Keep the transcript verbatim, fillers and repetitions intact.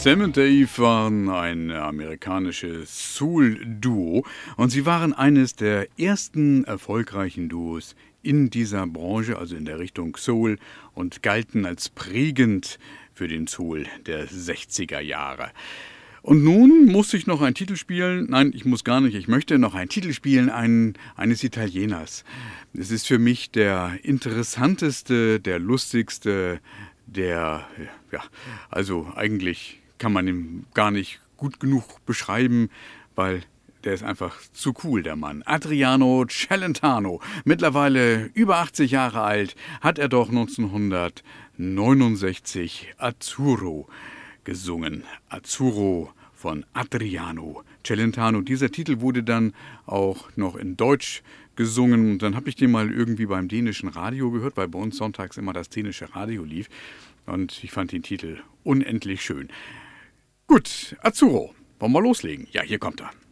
Sam und Dave waren ein amerikanisches Soul-Duo und sie waren eines der ersten erfolgreichen Duos in dieser Branche, also in der Richtung Soul, und galten als prägend für den Soul der sechziger Jahre. Und nun muss ich noch einen Titel spielen. Nein, ich muss gar nicht. Ich möchte noch einen Titel spielen, einen, eines Italieners. Es ist für mich der interessanteste, der lustigste, der, ja, also eigentlich kann man ihn gar nicht gut genug beschreiben, weil der ist einfach zu cool, der Mann. Adriano Celentano, mittlerweile über achtzig Jahre alt, hat er doch neunzehnhundertneunundsechzig Azzurro gesungen. Azzurro von Adriano Celentano. Dieser Titel wurde dann auch noch in Deutsch gesungen. Und dann habe ich den mal irgendwie beim dänischen Radio gehört, weil bei uns sonntags immer das dänische Radio lief. Und ich fand den Titel unendlich schön. Gut, Azzurro. Wollen wir loslegen? Ja, hier kommt er.